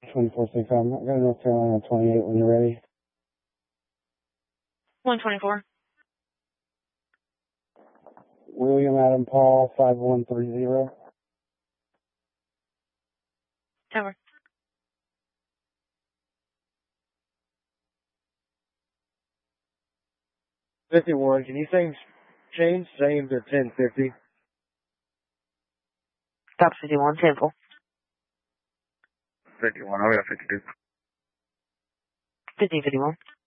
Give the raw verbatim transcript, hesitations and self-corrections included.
twenty-four six five. I'm going to North Carolina twenty-eight when you're ready. one twenty-four. William Adam Paul five one three zero. Over. fifty-one, can you say change James at ten fifty? Stop fifty-one, Temple. fifty-one, I got fifty-two. fifty, fifty-one.